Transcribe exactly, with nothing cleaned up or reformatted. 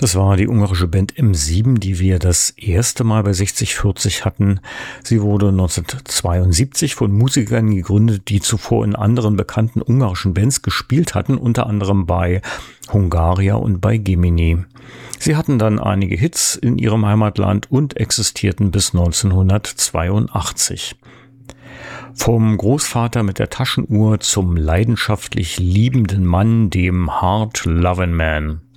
Das war die ungarische Band M sieben, die wir das erste Mal bei sechzig vierzig hatten. Sie wurde neunzehnhundertzweiundsiebzig von Musikern gegründet, die zuvor in anderen bekannten ungarischen Bands gespielt hatten, unter anderem bei Hungaria und bei Gemini. Sie hatten dann einige Hits in ihrem Heimatland und existierten bis neunzehnhundertzweiundachtzig. Vom Großvater mit der Taschenuhr zum leidenschaftlich liebenden Mann, dem Hard Lovin' Man.